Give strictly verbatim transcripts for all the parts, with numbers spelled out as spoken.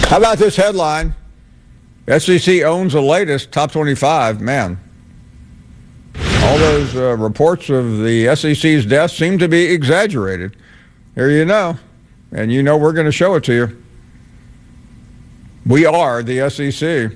How about this headline? S E C owns the latest top twenty-five. Man, all those uh, reports of the S E C's death seem to be exaggerated. Here you know, and you know we're going to show it to you. We are the S E C.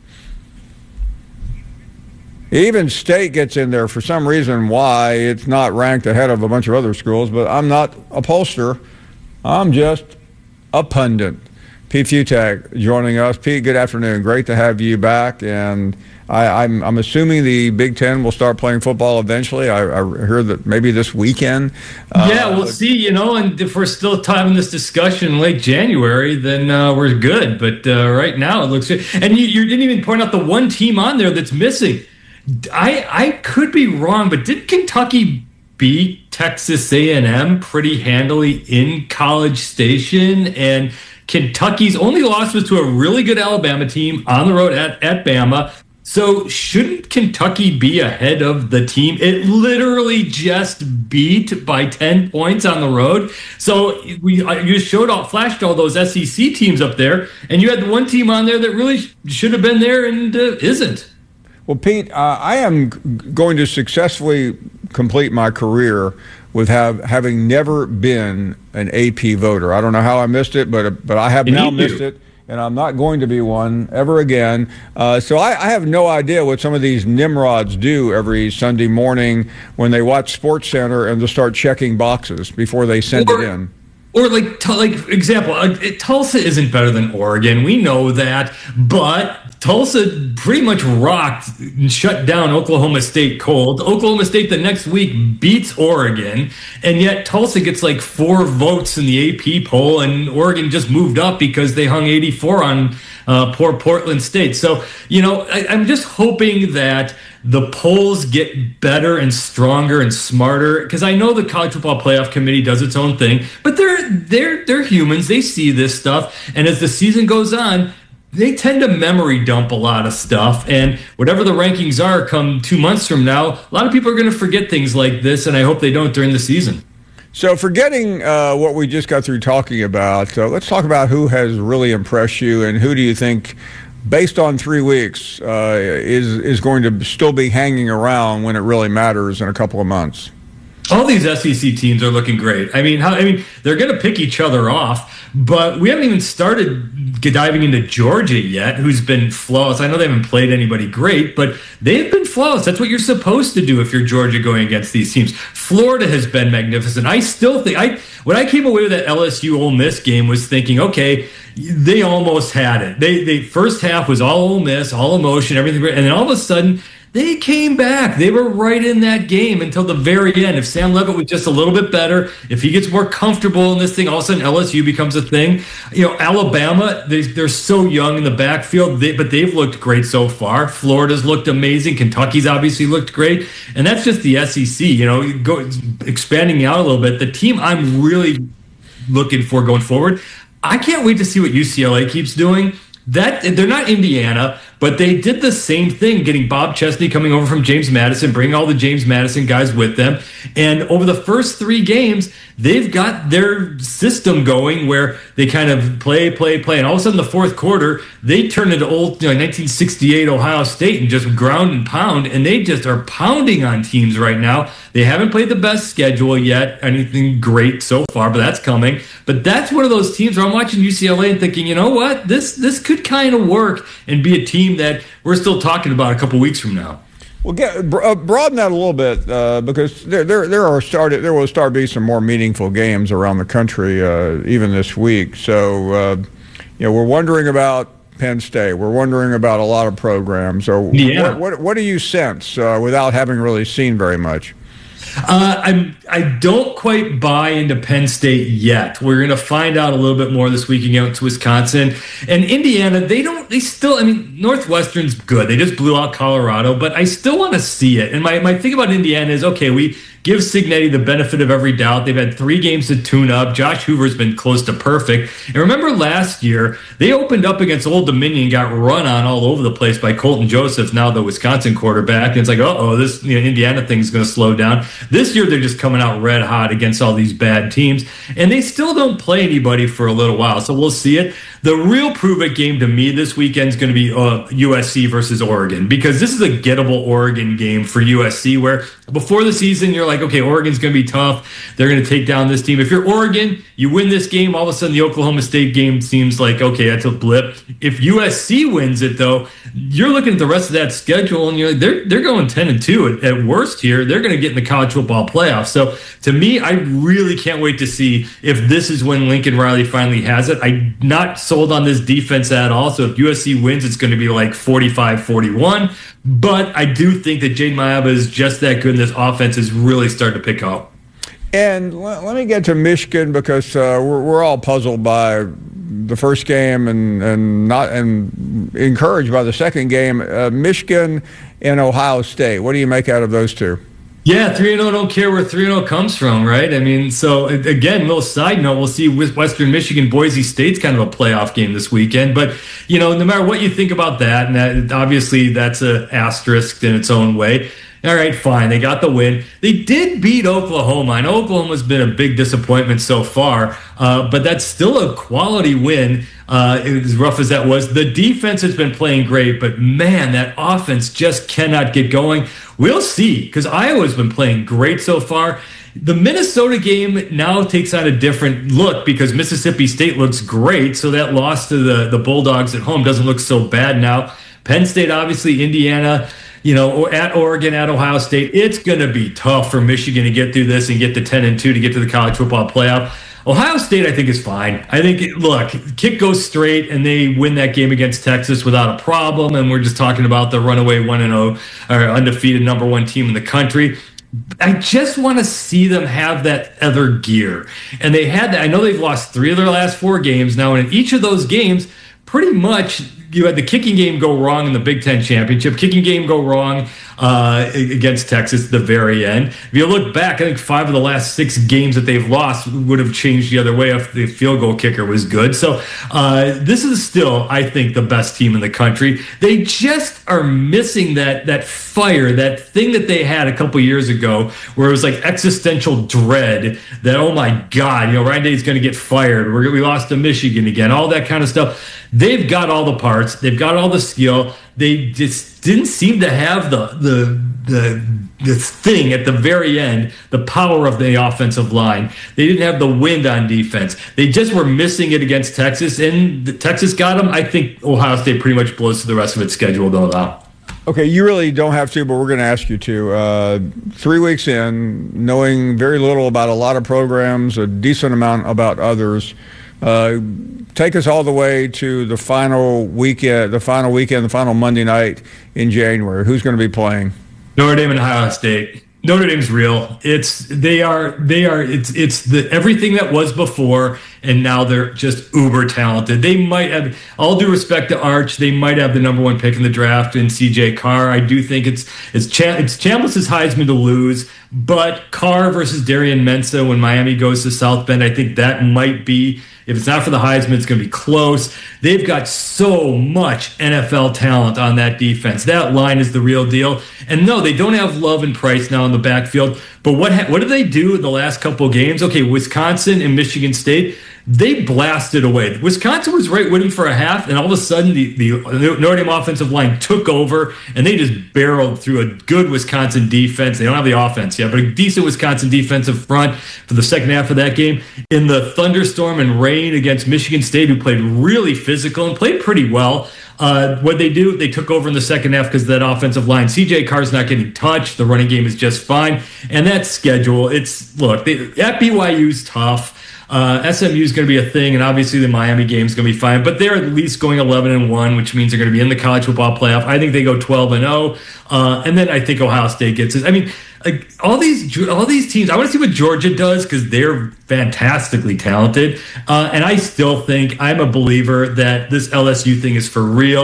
Even state gets in there for some reason why it's not ranked ahead of a bunch of other schools, but I'm not a pollster. I'm just a pundit. Pete Fiutak joining us. Pete, good afternoon. Great to have you back. And I, I'm, I'm assuming the Big Ten will start playing football eventually. I, I heard that maybe this weekend. Yeah, uh, we'll see, you know, and if we're still having this discussion in late January, then uh, we're good. But uh, right now it looks good. And you, you didn't even point out the one team on there that's missing. I I could be wrong, but did Kentucky beat Texas A and M pretty handily in College Station? And Kentucky's only loss was to a really good Alabama team on the road at, at Bama. So shouldn't Kentucky be ahead of the team? It literally just beat by ten points on the road. So we you just showed all, flashed all those S E C teams up there, and you had the one team on there that really should have been there and uh, isn't. Well, Pete, uh, I am g- going to successfully complete my career with have, having never been an A P voter. I don't know how I missed it, but but I have You now need missed to. it, and I'm not going to be one ever again. Uh, so I, I have no idea what some of these nimrods do every Sunday morning when they watch Sports Center and they start checking boxes before they send Or- it in. Or like, like example, uh, it, Tulsa isn't better than Oregon. We know that, but Tulsa pretty much rocked and shut down Oklahoma State cold. Oklahoma State the next week beats Oregon, and yet Tulsa gets like four votes in the A P poll, and Oregon just moved up because they hung eighty-four on uh, poor Portland State. So, you know, I, I'm just hoping that the polls get better and stronger and smarter, because I know the College Football Playoff Committee does its own thing, but they're they're they're humans. They see this stuff, and as the season goes on, they tend to memory dump a lot of stuff. And whatever the rankings are come two months from now, a lot of people are going to forget things like this, and I hope they don't during the season. So forgetting uh, what we just got through talking about, uh, let's talk about who has really impressed you and who do you think, based on three weeks, uh, is is going to still be hanging around when it really matters in a couple of months? All these S E C teams are looking great. I mean, how, I mean, they're going to pick each other off, but we haven't even started diving into Georgia yet, who's been flawless. I know they haven't played anybody great, but they've been flawless. That's what you're supposed to do if you're Georgia going against these teams. Florida has been magnificent. I still think I when I came away with that L S U Ole Miss game was thinking, okay, they almost had it. They they first half was all Ole Miss, all emotion, everything, and then all of a sudden they came back. They were right in that game until the very end. If Sam Levitt was just a little bit better, if he gets more comfortable in this thing, all of a sudden L S U becomes a thing. You know, Alabama, they, they're so young in the backfield, they, but they've looked great so far. Florida's looked amazing. Kentucky's obviously looked great. And that's just the S E C. You know, go, expanding out a little bit, the team I'm really looking for going forward, I can't wait to see what U C L A keeps doing. That they're not Indiana, but they did the same thing, getting Bob Chesney coming over from James Madison, bringing all the James Madison guys with them. And over the first three games, they've got their system going where they kind of play, play, play. And all of a sudden, the fourth quarter, they turn into old, you know, nineteen sixty-eight Ohio State and just ground and pound. And they just are pounding on teams right now. They haven't played the best schedule yet, anything great so far, but that's coming. But that's one of those teams where I'm watching U C L A and thinking, you know what, this this could kind of work and be a team that we're still talking about a couple weeks from now. Well, get, uh, broaden that a little bit uh, because there there there are started there will start to be some more meaningful games around the country uh, even this week. So uh, you know, we're wondering about Penn State. We're wondering about a lot of programs. So Yeah. what, what what do you sense uh, without having really seen very much? Uh, I'm, I don't quite buy into Penn State yet. We're going to find out a little bit more this week against Wisconsin. And Indiana, they don't, they still, I mean, Northwestern's good. They just blew out Colorado, but I still want to see it. And my, my thing about Indiana is, okay, we give Cignetti the benefit of every doubt. They've had three games to tune up. Josh Hoover's been close to perfect. And remember last year, they opened up against Old Dominion, got run on all over the place by Colton Joseph, now the Wisconsin quarterback. And it's like, uh-oh, this you know, Indiana thing's going to slow down. This year, they're just coming out red hot against all these bad teams. And they still don't play anybody for a little while. So we'll see it. The real prove-it game to me this weekend is going to be uh, U S C versus Oregon, because this is a gettable Oregon game for U S C, where before the season, you're like, okay, Oregon's going to be tough. They're going to take down this team. If you're Oregon, you win this game, all of a sudden the Oklahoma State game seems like, okay, that's a blip. If U S C wins it, though, you're looking at the rest of that schedule, and you're like, they're, they're going ten and two at, at worst here. They're going to get in the college football playoffs. So to me, I really can't wait to see if this is when Lincoln Riley finally has it. I'm not sold on this defense at all. So if U S C wins, it's going to be like forty-five forty-one. But I do think that Jaden Mayaba is just that good, and this offense is really starting to pick up. And let, let me get to Michigan, because uh, we're, we're all puzzled by the first game and, and not and encouraged by the second game. Uh, Michigan and Ohio State. What do you make out of those two? Yeah, three and oh don't care where three and oh comes from, right? I mean, so again, little side note, we'll see with Western Michigan, Boise State's kind of a playoff game this weekend. But, you know, no matter what you think about that, and that, obviously that's an asterisk in its own way. All right, fine. They got the win. They did beat Oklahoma. I know Oklahoma's been a big disappointment so far, uh, but that's still a quality win, uh, as rough as that was. The defense has been playing great, but, man, that offense just cannot get going. We'll see, because Iowa's been playing great so far. The Minnesota game now takes on a different look because Mississippi State looks great, so that loss to the, the Bulldogs at home doesn't look so bad now. Penn State, obviously, Indiana, you know, at Oregon, at Ohio State. It's going to be tough for Michigan to get through this and get to ten and two to get to the college football playoff. Ohio State, I think, is fine. I think, look, kick goes straight, and they win that game against Texas without a problem, and we're just talking about the runaway one and oh, or undefeated number one team in the country. I just want to see them have that other gear. And they had that. I know they've lost three of their last four games now, and in each of those games, pretty much you had the kicking game go wrong in the Big Ten Championship, kicking game go wrong uh, against Texas at the very end. If you look back, I think five of the last six games that they've lost would have changed the other way if the field goal kicker was good. So uh, this is still, I think, the best team in the country. They just are missing that that fire, that thing that they had a couple years ago where it was like existential dread that, oh my God, you know, Ryan Day's going to get fired. We're, we lost to Michigan again, all that kind of stuff. They've got all the parts. They've got all the skill. They just didn't seem to have the the the the thing at the very end, the power of the offensive line. They didn't have the wind on defense. They just were missing it against Texas, and the, Texas got them. I think Ohio State pretty much blows to the rest of its schedule, though. Now. Okay, you really don't have to, but we're going to ask you to. Uh, three weeks in, knowing very little about a lot of programs, a decent amount about others. Uh, take us all the way to the final weekend, the final weekend, the final Monday night in January. Who's going to be playing? Notre Dame and Ohio State. Notre Dame's real. It's they are they are it's it's the everything that was before, and now they're just uber talented. They might have, all due respect to Arch, they might have the number one pick in the draft in C J Carr. I do think it's it's Ch- it's Chambliss' Heisman to lose, but Carr versus Darian Mensah when Miami goes to South Bend, I think that might be. If it's not for the Heisman, it's going to be close. They've got so much N F L talent on that defense. That line is the real deal. And no, they don't have Love and Price now in the backfield. But what ha- what did they do in the last couple of games? Okay, Wisconsin and Michigan State, they blasted away. Wisconsin was right winning for a half, and all of a sudden the, the Notre Dame offensive line took over, and they just barreled through a good Wisconsin defense. They don't have the offense yet, but a decent Wisconsin defensive front for the second half of that game. In the thunderstorm and rain against Michigan State, who played really physical and played pretty well, Uh, what they do, they took over in the second half because of that offensive line. C J Carr's not getting touched. The running game is just fine. And that schedule, it's, look, they, at B Y U's tough. Uh, S M U is going to be a thing, and obviously the Miami game is going to be fine. But they're at least going eleven and one, which means they're going to be in the college football playoff. I think they go twelve and oh, uh, and then I think Ohio State gets it. I mean, like all these all these teams, I want to see what Georgia does because they're fantastically talented. Uh, and I still think I'm a believer that this L S U thing is for real.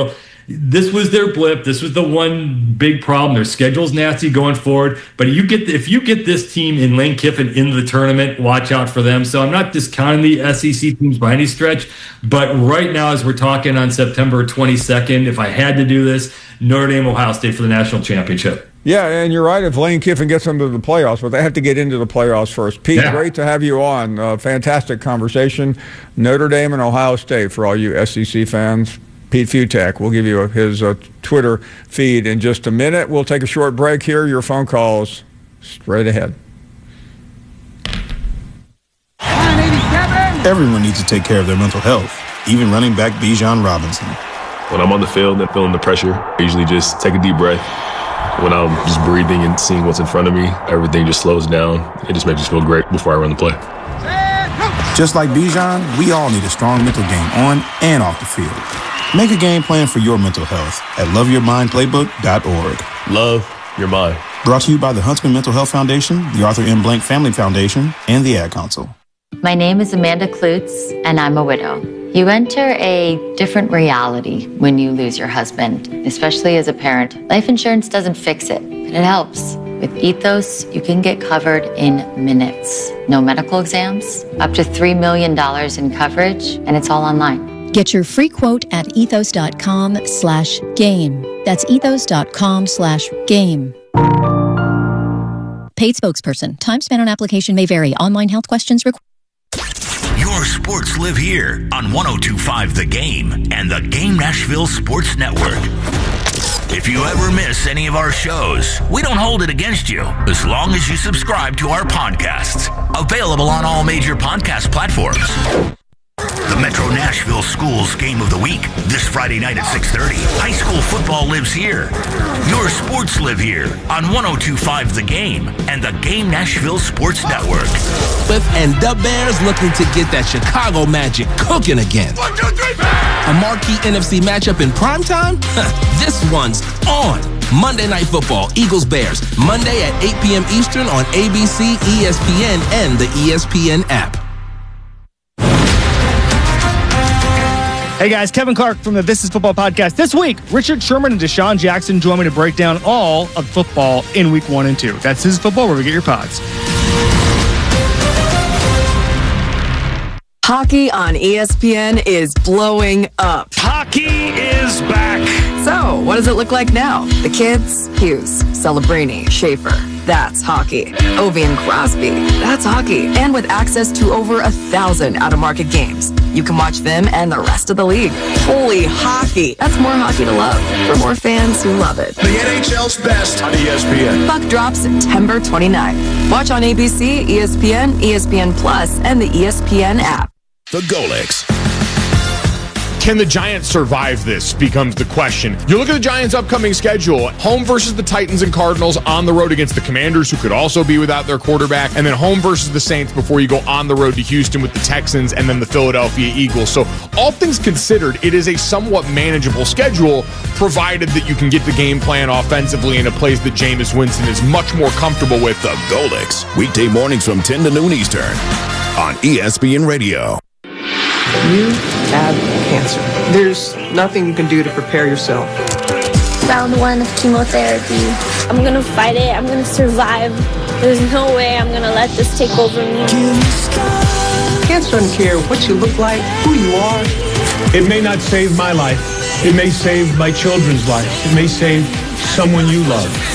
this was their blip. This was the one big problem. Their schedule's nasty going forward. But you get if you get this team in Lane Kiffin into the tournament, watch out for them. So I'm not discounting the S E C teams by any stretch. But right now, as we're talking on September twenty-second, if I had to do this, Notre Dame, Ohio State for the national championship. Yeah, and you're right if Lane Kiffin gets them to the playoffs, but they have to get into the playoffs first. Pete, yeah. Great to have you on. Uh, fantastic conversation. Notre Dame and Ohio State for all you S E C fans. Pete Fiutak. We'll give you a, his uh, Twitter feed in just a minute. We'll take a short break here. Your phone calls straight ahead. Everyone needs to take care of their mental health, even running back Bijan Robinson. When I'm on the field and feeling the pressure, I usually just take a deep breath. When I'm just breathing and seeing what's in front of me, everything just slows down. It just makes me feel great before I run the play. Just like Bijan, we all need a strong mental game on and off the field. Make a game plan for your mental health at love your mind playbook dot org. Love your mind. Brought to you by the Huntsman Mental Health Foundation, the Arthur M. Blank Family Foundation, and the Ad Council. My name is Amanda Klutz, and I'm a widow. You enter a different reality when you lose your husband, especially as a parent. Life insurance doesn't fix it, but it helps. With Ethos, you can get covered in minutes. No medical exams, up to three million dollars in coverage, and it's all online. Get your free quote at ethos.com slash game. That's ethos.com slash game. Paid spokesperson. Time spent on application may vary. Online health questions required. Your sports live here on one oh two point five The Game and the Game Nashville Sports Network. If you ever miss any of our shows, we don't hold it against you as long as you subscribe to our podcasts. Available on all major podcast platforms. The Metro Nashville Schools Game of the Week, this Friday night at six thirty. High school football lives here. Your sports live here on one oh two point five The Game and the Game Nashville Sports Network. Cliff and the Bears looking to get that Chicago Magic cooking again. One, two, three, a marquee N F C matchup in primetime? This one's on. Monday Night Football, Eagles-Bears, Monday at eight p.m. Eastern on A B C, E S P N, and the E S P N app. Hey guys, Kevin Clark from the This Is Football podcast. This week, Richard Sherman and Deshaun Jackson join me to break down all of football in week one and two. That's This Is Football, where we get your pods. Hockey on E S P N is blowing up. Hockey is back. So, what does it look like now? The kids? Hughes, Celebrini, Schaefer. That's hockey. Ovi and Crosby. That's hockey. And with access to over a thousand out-of-market games, you can watch them and the rest of the league. Holy hockey. That's more hockey to love for more fans who love it. The N H L's best on E S P N. Puck drops September twenty-ninth. Watch on A B C, E S P N, E S P N Plus, and the E S P N app. The Golix. Can the Giants survive this becomes the question. You look at the Giants' upcoming schedule, home versus the Titans and Cardinals, on the road against the Commanders, who could also be without their quarterback, and then home versus the Saints before you go on the road to Houston with the Texans and then the Philadelphia Eagles. So all things considered, it is a somewhat manageable schedule, provided that you can get the game plan offensively in a place that Jameis Winston is much more comfortable with. The Golix, weekday mornings from ten to noon Eastern on E S P N Radio. You have cancer. There's nothing you can do to prepare yourself. Round one of chemotherapy. I'm gonna fight it. I'm gonna survive. There's no way I'm gonna let this take over me. Cancer doesn't care what you look like, who you are. It may not save my life. It may save my children's lives. It may save someone you love.